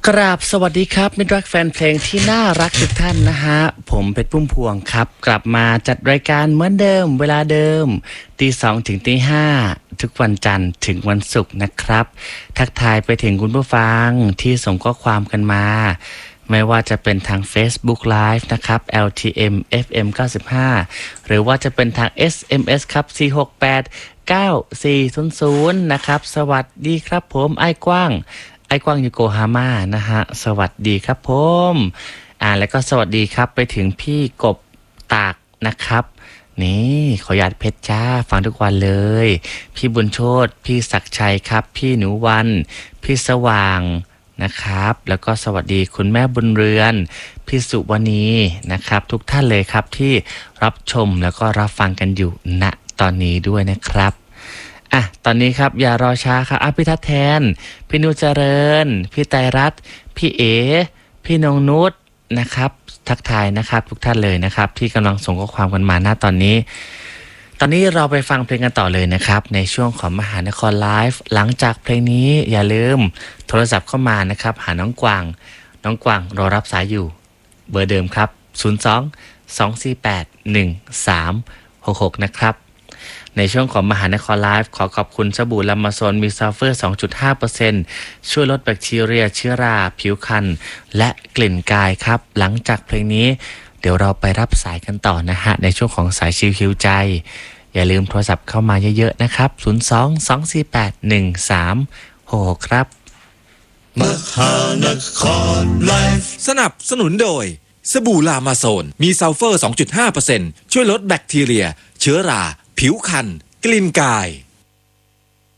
กราบสวัสดีครับมิตรรักแฟนเพลงที่น่ารักทุกท่านนะฮะผมเพชรพุ่มพวงครับกลับมาจัดรายการเหมือนเดิมเวลาเดิมตี 2 ถึงตี 5ทุกวันจันทร์ถึงวันศุกร์นะครับทักทายไปถึงคุณผู้ฟังที่ส่งข้อความกันมาไม่ว่าจะเป็นทาง Facebook Live นะครับ LTM FM 95หรือว่าจะเป็นทาง SMS ครับ4689400นะครับสวัสดีครับผมไอ้กว้างอยู่โกฮาม่านะฮะสวัสดีครับผมแล้วก็สวัสดีครับไปถึงพี่กบตากนะครับนี่ขออนุญาตเพชรจ้าฟังทุกวันเลยพี่บุญโชติพี่ศักดิ์ชัยครับพี่หนูวันพี่สว่างนะครับแล้วก็สวัสดีคุณแม่บุญเรือนพี่สุวรรณีนะครับทุกท่านเลยครับที่รับชมแล้วก็รับฟังกันอยู่ณตอนนี้ด้วยนะครับตอนนี้ครับอย่ารอช้าครับพี่ทัศน์แทนพี่นุจเจริญพี่ไตรรัตน์พี่เอพี่นงนุชนะครับทักทายนะครับทุกท่านเลยนะครับที่กำลังส่งข้อความกันมาณตอนนี้เราไปฟังเพลงกันต่อเลยนะครับในช่วงของมหานครไลฟ์หลังจากเพลงนี้อย่าลืมโทรศัพท์เข้ามานะครับหาน้องกวางรอรับสายอยู่เบอร์เดิมครับ02-248-1366นะครับในช่วงของมหานครไลฟ์ขอขอบคุณสบู่ลามาโซนมีซัลเฟอร์ 2.5% ช่วยลดแบคทีเรียเชื้อราผิวคันและกลิ่นกายครับหลังจากเพลงนี้เดี๋ยวเราไปรับสายกันต่อนะฮะในช่วงของสายชิวคิวใจอย่าลืมโทรศัพท์เข้ามาเยอะๆนะครับ02-248-1366ครับมหานครไลฟ์สนับสนุนโดยสบู่ลามาโซนมีซัลเฟอร์ 2.5% ช่วยลดแบคทีเรียเชื้อราผิวคันกลิ่นกาย